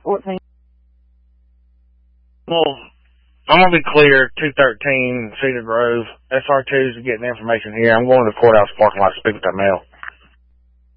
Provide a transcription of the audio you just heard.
14. Well, I'm going to be clear, 213 Cedar Grove. SR2's getting information here. I'm going to the courthouse parking lot to speak with that male.